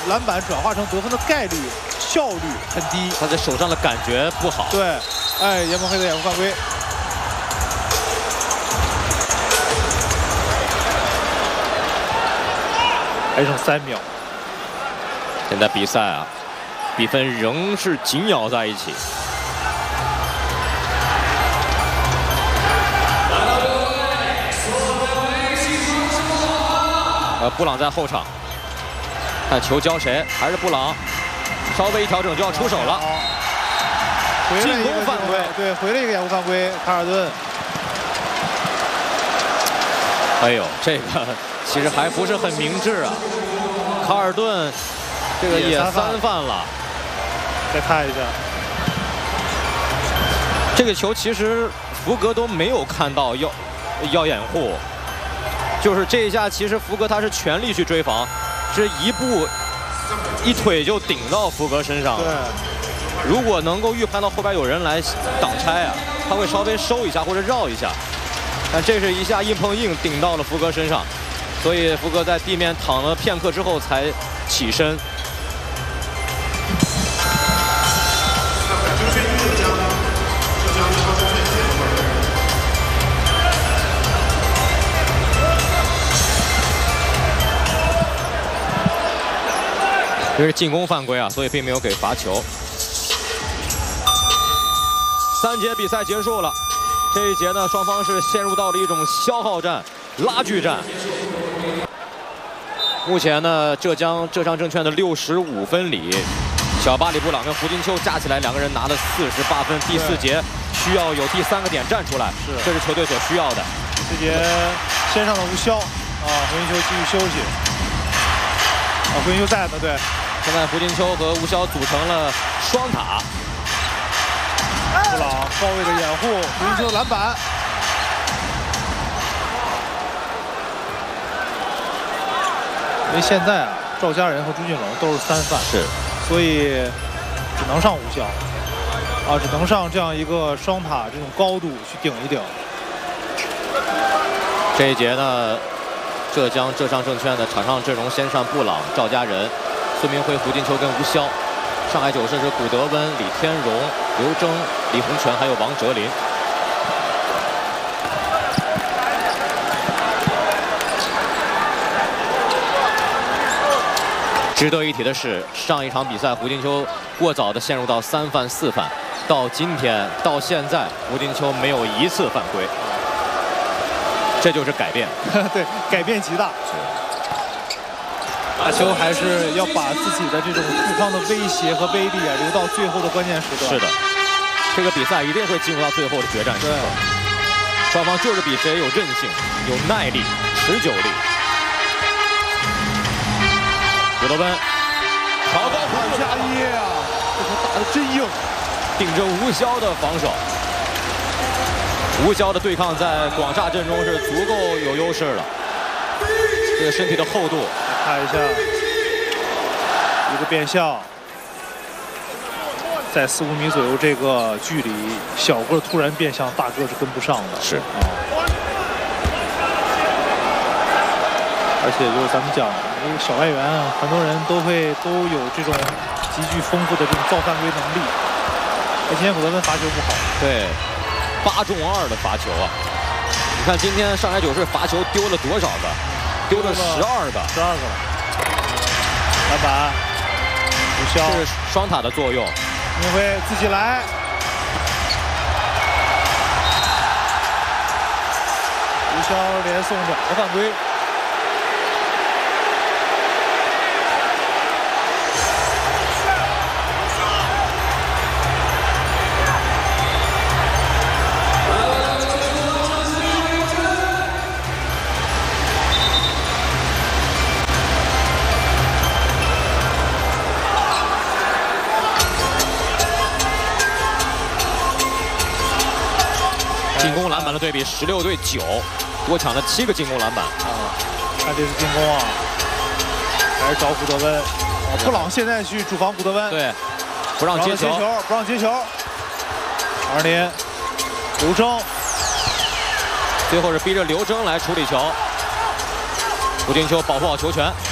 篮板转化成得分的概率、效率很低。 他在手上的感觉不好。 对，哎，严蒙黑的掩护犯规。还剩3秒。 现在比赛啊，比分仍是紧咬在一起。布朗在后场，看球交谁？还是布朗，稍微一调整就要出手了。进攻犯规， 对，回了一个掩护犯规，卡尔顿。 哎呦，这个其实还不是很明智啊。卡尔顿这个也3犯了。 再看一下， 这个球其实福格都没有看到要掩护。就是这一下，其实福格他是全力去追防，这一腿就顶到福格身上了。 对， 如果能够预判到后边有人来挡拆啊，他会稍微收一下或者绕一下。但这是一下硬碰硬顶到了福格身上，所以福格在地面躺了片刻之后才起身。这是进攻犯规啊，所以并没有给罚球。3节比赛结束了，这一节呢，双方是陷入到了一种消耗战、拉锯战。目前呢，浙江证券的65分里，小巴里布朗跟胡金秋加起来2个人拿了48分。第4节需要有第3个点站出来，这是球队所需要的。 这节先上的吴骁啊，胡金秋继续休息。啊，胡金秋在呢，对。 现在胡金秋和吴骁组成了双塔。 布朗高位的掩护，胡金秋的篮板。因为现在啊，赵家人和朱俊龙都是3犯， 是， 所以只能上吴骁，啊，只能上这样一个双塔这种高度去顶一顶。 这一节呢，浙江证券的场上阵容先上布朗、赵家人、孙明辉、胡金秋跟吴骁。上海九世是古德温、李天荣、刘铮、李洪权还有王哲林。值得一提的是，上一场比赛胡金秋过早的陷入到3犯4犯，到今天到现在胡金秋没有1次犯规，这就是改变。 对，改变极大。大邱还是要把自己的这种对抗的威胁和威力啊留到最后的关键时段。 是的，这个比赛一定会进入到最后的决战时刻。双方就是比谁有韧性、有耐力、持久力。古德温，超高 2加1啊，这球打得真硬， 顶着吴骁的防守。吴骁的对抗在广厦阵中是足够有优势了，这个身体的厚度。 看一下，一个变向，在4、5米左右这个距离，小个突然变向，大个是跟不上的。 是啊，而且就是咱们讲，这个小外援啊，很多人都有这种极具丰富的这种造犯规能力。今天古德温罚球不好， 对，8中2的罚球啊！你看今天上海九世罚球丢了多少个？丢了12个 ，12个了。篮板，吴骁， 这是双塔的作用。 明辉自己来，吴骁连送2个犯规。 进攻篮板的对比16对9，多抢了7个进攻篮板啊！看这是进攻啊，还是找古德温。布朗现在去主防古德温， 对，不让接球， 不让接球。2连，刘铮， 最后是逼着刘铮来处理球。胡金秋保护好球权，